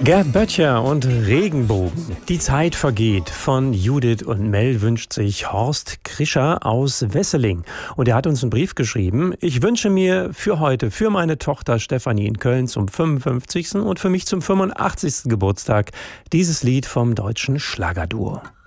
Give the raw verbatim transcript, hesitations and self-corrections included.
Gerd Böttcher und Regenbogen. Die Zeit vergeht. Von Judith und Mel wünscht sich Horst Krischer aus Wesseling. Und er hat uns einen Brief geschrieben. Ich wünsche mir für heute, für meine Tochter Stefanie in Köln zum fünfundfünfzigsten und für mich zum fünfundachtzigsten Geburtstag dieses Lied vom deutschen Schlagerduo.